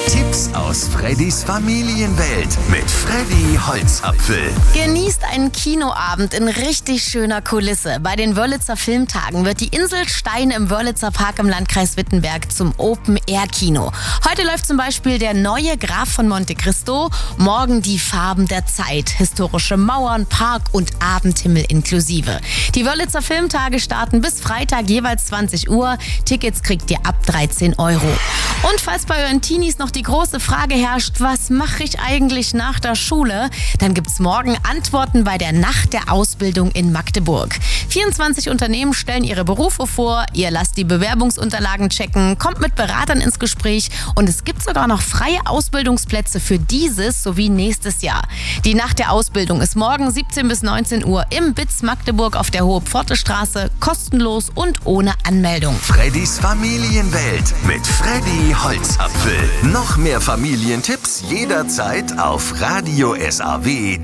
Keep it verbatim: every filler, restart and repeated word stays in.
Tipps aus Freddys Familienwelt mit Freddy Holzapfel. Genießt einen Kinoabend in richtig schöner Kulisse. Bei den Wörlitzer Filmtagen wird die Insel Stein im Wörlitzer Park im Landkreis Wittenberg zum Open-Air-Kino. Heute läuft zum Beispiel der neue Graf von Monte Cristo, morgen die Farben der Zeit, historische Mauern, Park und Abendhimmel inklusive. Die Wörlitzer Filmtage starten bis Freitag jeweils zwanzig Uhr. Tickets kriegt ihr ab dreizehn Euro. Und falls bei euren Teenies noch die große Frage herrscht, was mache ich eigentlich nach der Schule, dann gibt's morgen Antworten bei der Nacht der Ausbildung in Magdeburg. vierundzwanzig Unternehmen stellen ihre Berufe vor, ihr lasst die Bewerbungsunterlagen checken, kommt mit Beratern ins Gespräch und es gibt sogar noch freie Ausbildungsplätze für dieses sowie nächstes Jahr. Die Nacht der Ausbildung ist morgen siebzehn bis neunzehn Uhr im B I Z Magdeburg auf der Hohe-Pforte-Straße, kostenlos und ohne Anmeldung. Freddys Familienwelt mit Freddy Holzapfel. Noch mehr Familientipps jederzeit auf radio S A W.